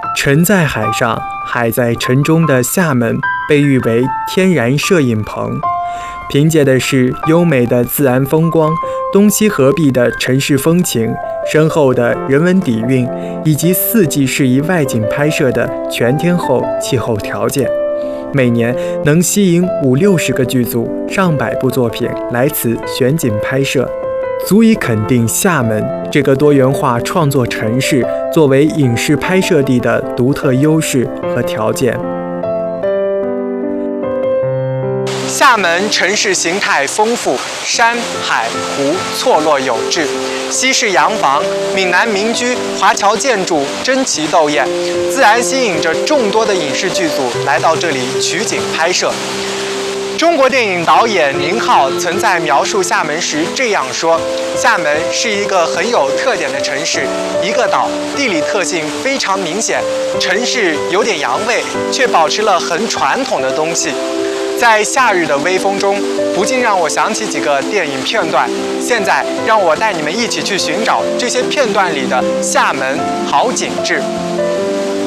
沉在海上，海在城中的厦门被誉为天然摄影棚，凭借的是优美的自然风光、东西合璧的城市风情、深厚的人文底蕴，以及四季适宜外景拍摄的全天候气候条件，每年能吸引50-60个剧组、上百部作品来此选景拍摄，足以肯定厦门这个多元化创作城市作为影视拍摄地的独特优势和条件。厦门城市形态丰富，山海湖错落有致，西式洋房、闽南民居、华侨建筑争奇斗艳，自然吸引着众多的影视剧组来到这里取景拍摄。中国电影导演宁浩曾在描述厦门时这样说：厦门是一个很有特点的城市，一个岛，地理特性非常明显，城市有点洋味，却保持了很传统的东西。在夏日的微风中，不禁让我想起几个电影片段。现在让我带你们一起去寻找这些片段里的厦门好景致。